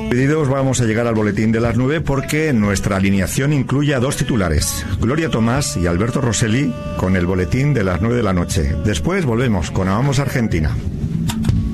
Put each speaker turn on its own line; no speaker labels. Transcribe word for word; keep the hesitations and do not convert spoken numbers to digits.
Divididos vamos a llegar al boletín de las nueve porque nuestra alineación incluye a dos titulares, Gloria Tomás y Alberto Rosselli, con el boletín de las nueve de la noche. Después volvemos con Amamos Argentina.